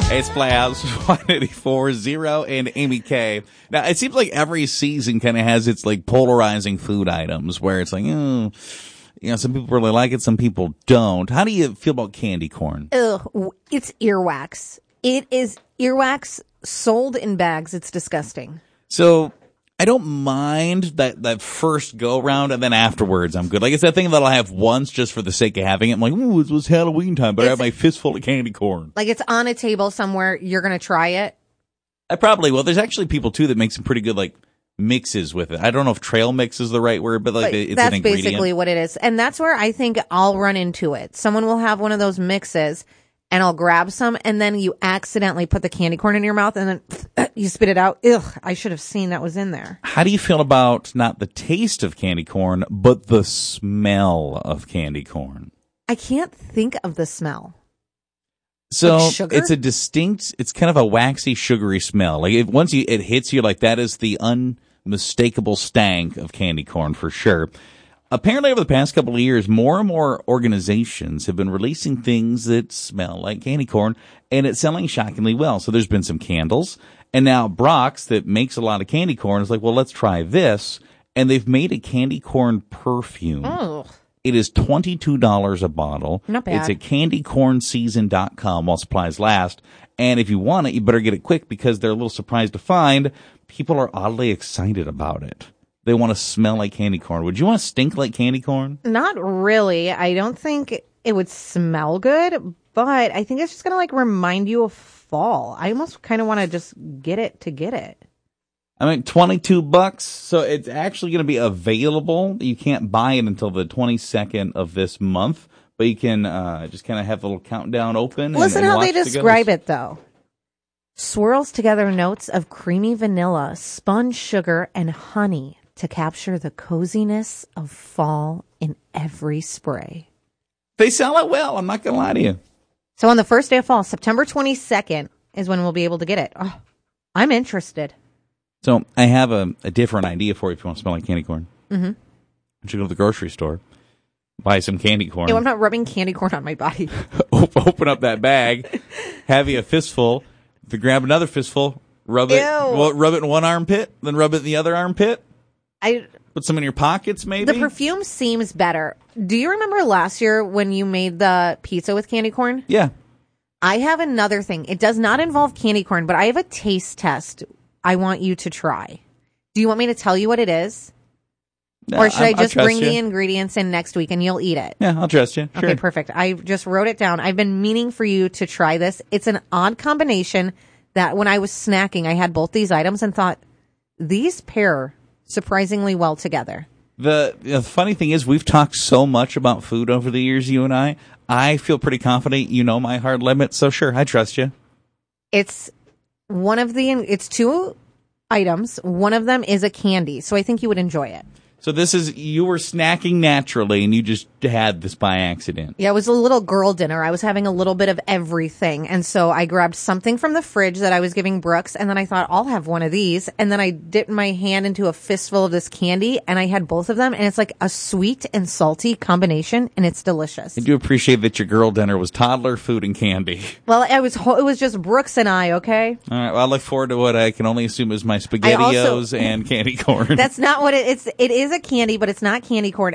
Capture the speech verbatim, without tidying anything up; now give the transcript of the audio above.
Hey, it's Playhouse one eighty-four, Zero, and Amy K. Now, it seems like every season kind of has its like polarizing food items where it's like, oh, you know, some people really like it, some people don't. How do you feel about candy corn? Ugh, it's earwax. It is earwax sold in bags. It's disgusting. So I don't mind that, that first go round, and then afterwards I'm good. Like, it's that thing that I'll have once just for the sake of having it. I'm like, ooh, it was Halloween time, but it's, I have my fistful of candy corn. Like, it's on a table somewhere. You're going to try it? I probably will. There's actually people, too, that make some pretty good, like, mixes with it. I don't know if trail mix is the right word, but, like, but it's that's an ingredient. Basically what it is. And that's where I think I'll run into it. Someone will have one of those mixes, and I'll grab some, and then you accidentally put the candy corn in your mouth, and then you spit it out. Ugh, I should have seen that was in there. How do you feel about not the taste of candy corn, but the smell of candy corn? I can't think of the smell. So like sugar? It's a distinct, it's kind of a waxy, sugary smell. Like, if once you, it hits you, like, that is the unmistakable stank of candy corn for sure. Apparently, over the past couple of years, more and more organizations have been releasing things that smell like candy corn, and it's selling shockingly well. So there's been some candles, and now Brock's, that makes a lot of candy corn, is like, well, let's try this, and they've made a candy corn perfume. Oh. It is twenty-two dollars a bottle. Not bad. It's at candy corn season dot com while supplies last, and if you want it, you better get it quick because they're a little surprised to find people are oddly excited about it. They want to smell like candy corn. Would you want to stink like candy corn? Not really. I don't think it would smell good, but I think it's just going to like remind you of fall. I almost kind of want to just get it to get it. I mean, twenty-two bucks. So it's actually going to be available. You can't buy it until the twenty-second of this month, but you can uh, just kind of have the little countdown open. Listen and, and how they watch describe it, though. Swirls together notes of creamy vanilla, spun sugar, and honey to capture the coziness of fall in every spray. They sell it well. I'm not going to lie to you. So on the first day of fall, September twenty-second is when we'll be able to get it. Oh, I'm interested. So I have a, a different idea for you if you want to smell like candy corn. Mm-hmm. You should go to the grocery store, buy some candy corn. Ew, I'm not rubbing candy corn on my body. Open up that bag, have you a fistful. If you grab another fistful, rub it, well, rub it in one armpit, then rub it in the other armpit. I put some in your pockets, maybe. The perfume seems better. Do you remember last year when you made the pizza with candy corn? Yeah. I have another thing. It does not involve candy corn, but I have a taste test I want you to try. Do you want me to tell you what it is? No, or should I'm, I just bring you. the ingredients in next week and you'll eat it? Yeah, I'll trust you. Sure. Okay, perfect. I just wrote it down. I've been meaning for you to try this. It's an odd combination that when I was snacking, I had both these items and thought, these pair surprisingly well together. The, the funny thing is, we've talked so much about food over the years, you and I. I feel pretty confident you know my hard limit, so sure, I trust you. It's one of the, it's two items. One of them is a candy, so I think you would enjoy it. So this is, you were snacking naturally and you just had this by accident. Yeah, it was a little girl dinner. I was having a little bit of everything. And so I grabbed something from the fridge that I was giving Brooks. And then I thought, I'll have one of these. And then I dipped my hand into a fistful of this candy. And I had both of them. And it's like a sweet and salty combination. And it's delicious. I do appreciate that your girl dinner was toddler food and candy. Well, it was it was just Brooks and I, okay? All right. Well, I look forward to what I can only assume is my SpaghettiOs also, and candy corn. That's not what it, it's. It is a candy, but it's not candy corn.